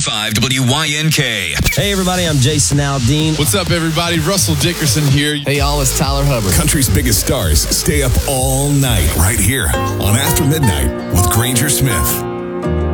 101.5 WYNK. Hey, everybody, I'm Jason Aldean. What's up, everybody? Russell Dickerson here. Hey, y'all, it's Tyler Hubbard. Country's biggest stars stay up all night right here on After Midnight with Granger Smith.